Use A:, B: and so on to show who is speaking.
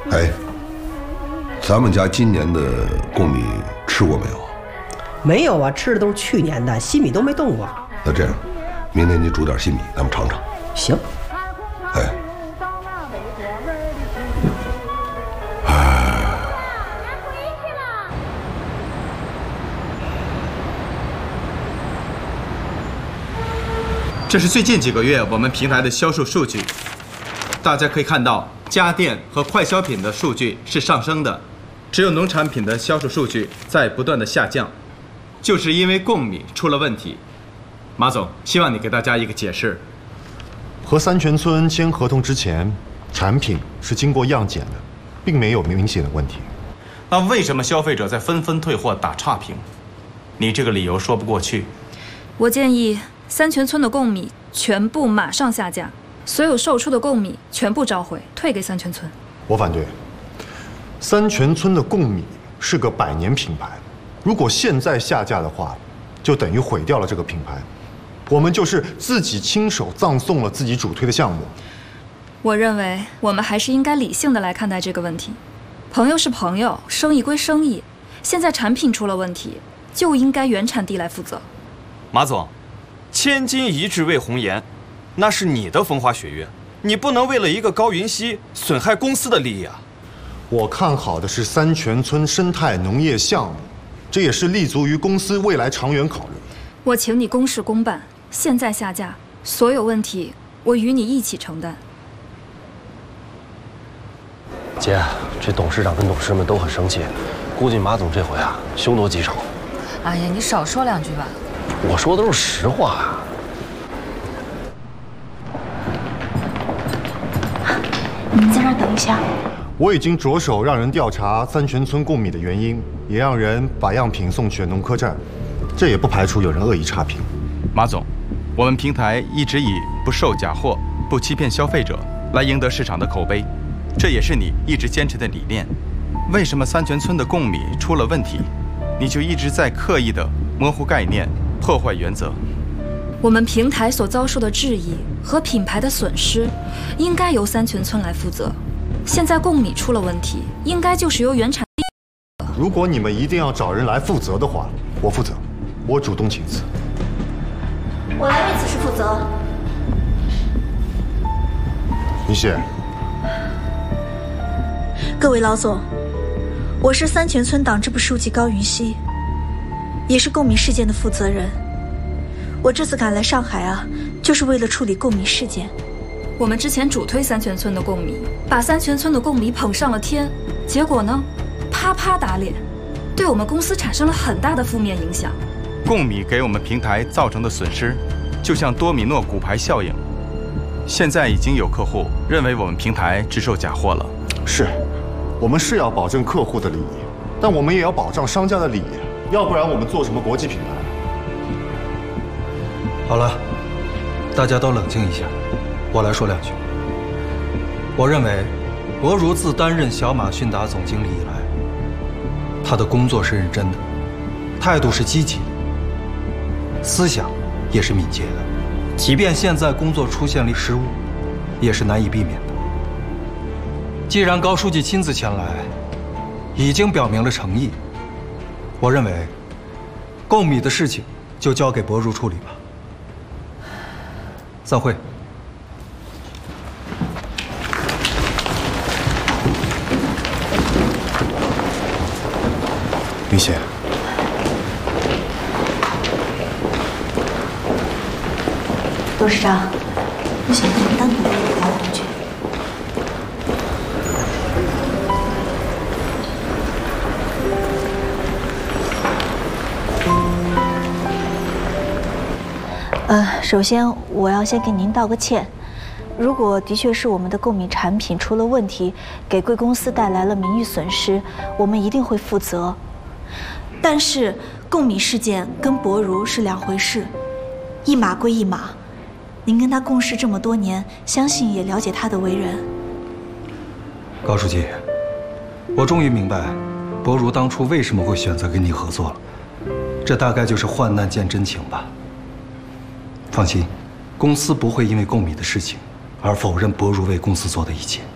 A: 哎，咱们家今年的贡米吃过没有？
B: 没有啊，吃的都是去年的，新米都没动过。
A: 那这样，明天你煮点新米，咱们尝尝。
B: 行。
A: 哎。
C: 这是最近几个月我们平台的销售数据，大家可以看到，家电和快消品的数据是上升的，只有农产品的销售数据在不断的下降，就是因为贡米出了问题。马总，希望你给大家一个解释。
D: 和三全村签合同之前，产品是经过样检的，并没有明显的问题。
C: 那为什么消费者在纷纷退货打差评？你这个理由说不过去。
E: 我建议三全村的贡米全部马上下架，所有售出的贡米全部召回，退给三全村。
D: 我反对。三全村的贡米是个100年品牌，如果现在下架的话，就等于毁掉了这个品牌。我们就是自己亲手葬送了自己主推的项目。
E: 我认为我们还是应该理性的来看待这个问题。朋友是朋友，生意归生意，现在产品出了问题，就应该原产地来负责。
F: 马总，千金一掷为红颜，那是你的风花雪月，你不能为了一个高云溪损害公司的利益啊！
D: 我看好的是三全村生态农业项目，这也是立足于公司未来长远考虑。
E: 我请你公事公办，现在下架，所有问题我与你一起承担。
G: 姐，这董事长跟董事们都很生气，估计马总这回啊凶多吉少。
H: 哎呀，你少说2句吧。
G: 我说的都是实话啊。
I: 你们在那儿等一下。
D: 我已经着手让人调查三全村贡米的原因，也让人把样品送去农科站，这也不排除有人恶意差评。
C: 马总，我们平台一直以不售假货、不欺骗消费者来赢得市场的口碑，这也是你一直坚持的理念。为什么三全村的贡米出了问题，你就一直在刻意的模糊概念、破坏原则？
E: 我们平台所遭受的质疑和品牌的损失，应该由三全村来负责。现在贡米出了问题，应该就是由原产地。
D: 如果你们一定要找人来负责的话，我负责，我主动请辞。
I: 我来为此事负责。
D: 云溪，
I: 各位老总，我是三全村党支部书记高云溪，也是贡米事件的负责人。我这次赶来上海啊，就是为了处理贡米事件。
E: 我们之前主推三全村的贡米，把三全村的贡米捧上了天，结果呢，啪啪打脸，对我们公司产生了很大的负面影响。
C: 贡米给我们平台造成的损失，就像多米诺骨牌效应。现在已经有客户认为我们平台只售假货了。
D: 是，我们是要保证客户的利益，但我们也要保障商家的利益，要不然我们做什么国际品牌？
J: 好了，大家都冷静一下，我来说2句。我认为，博如自担任小马迅达总经理以来，他的工作是认真的，态度是积极的，思想也是敏捷的。即便现在工作出现了失误，也是难以避免的。既然高书记亲自前来，已经表明了诚意，我认为，贡米的事情就交给博如处理吧。散会。
D: 云溪，
I: 董事长，我想跟您单独聊2句。首先我要先给您道个歉。如果的确是我们的贡米产品出了问题，给贵公司带来了名誉损失，我们一定会负责。但是贡米事件跟博如是2回事，一码归一码。您跟他共事这么多年，相信也了解他的为人。
J: 高书记，我终于明白，博如当初为什么会选择跟你合作了。这大概就是患难见真情吧。放心，公司不会因为贡米的事情而否认博如为公司做的一切。